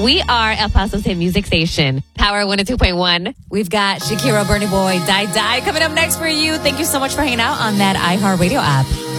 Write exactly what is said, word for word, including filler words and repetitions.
We are El Paso's hit music station, Power one oh two point one. We've got Shakira, Burna Boy, Die Die coming up next for you. Thank you so much for hanging out on that iHeartRadio app.